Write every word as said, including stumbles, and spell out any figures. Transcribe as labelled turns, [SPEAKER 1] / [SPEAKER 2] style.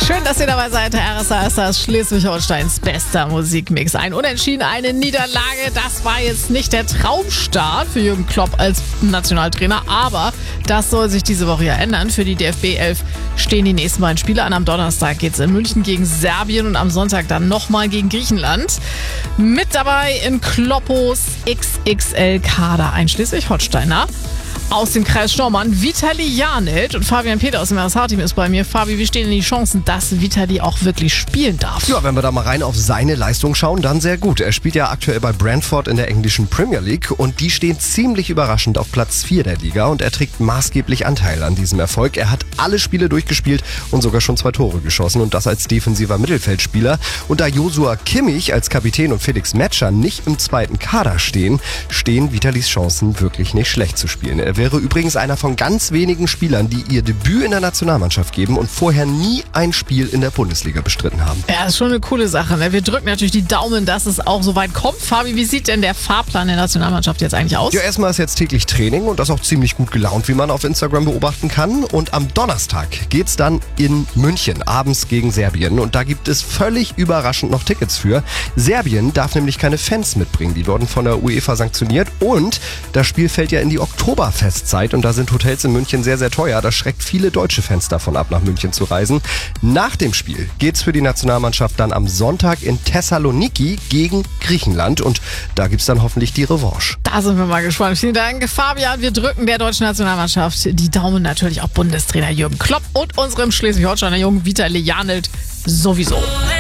[SPEAKER 1] Schön, dass ihr dabei seid. R S A ist das Schleswig-Holsteins bester Musikmix. Ein Unentschieden, eine Niederlage. Das war jetzt nicht der Traumstart für Jürgen Klopp als Nationaltrainer. Aber das soll sich diese Woche ja ändern. Für die D F B elf stehen die nächsten beiden Spiele an. Am Donnerstag geht es in München gegen Serbien und am Sonntag dann nochmal gegen Griechenland. Mit dabei in Kloppos X X L-Kader ein Schleswig-Holsteiner aus dem Kreis Stormann, Vitali Janelt, und Fabian Peter aus dem R S H-Team ist bei mir. Fabi, wie stehen denn die Chancen, dass Vitali auch wirklich spielen darf?
[SPEAKER 2] Ja, wenn wir da mal rein auf seine Leistung schauen, dann sehr gut. Er spielt ja aktuell bei Brentford in der englischen Premier League und die stehen ziemlich überraschend auf Platz vier der Liga und er trägt maßgeblich Anteil an diesem Erfolg. Er hat alle Spiele durchgespielt und sogar schon zwei Tore geschossen und das als defensiver Mittelfeldspieler. Und da Joshua Kimmich als Kapitän und Felix Metscher nicht im zweiten Kader stehen, stehen Vitalis Chancen wirklich nicht schlecht zu spielen. Er wäre übrigens einer von ganz wenigen Spielern, die ihr Debüt in der Nationalmannschaft geben und vorher nie ein Spiel in der Bundesliga bestritten haben.
[SPEAKER 1] Ja, das ist schon eine coole Sache. Ne? Wir drücken natürlich die Daumen, dass es auch so weit kommt. Fabi, wie sieht denn der Fahrplan der Nationalmannschaft jetzt eigentlich aus?
[SPEAKER 2] Ja, erstmal ist jetzt täglich Training und das auch ziemlich gut gelaunt, wie man auf Instagram beobachten kann. Und am Donnerstag geht's dann in München, abends gegen Serbien. Und da gibt es völlig überraschend noch Tickets für. Serbien darf nämlich keine Fans mitbringen. Die wurden von der UEFA sanktioniert. Und das Spiel fällt ja in die Oktoberfestzeit und da sind Hotels in München sehr, sehr teuer. Das schreckt viele deutsche Fans davon ab, nach München zu reisen. Nach dem Spiel geht's für die Nationalmannschaft dann am Sonntag in Thessaloniki gegen Griechenland und da gibt's dann hoffentlich die Revanche.
[SPEAKER 1] Da sind wir mal gespannt. Vielen Dank, Fabian. Wir drücken der deutschen Nationalmannschaft die Daumen, natürlich auch Bundestrainer Jürgen Klopp und unserem Schleswig-Holsteiner Jungen Vitali Janelt sowieso.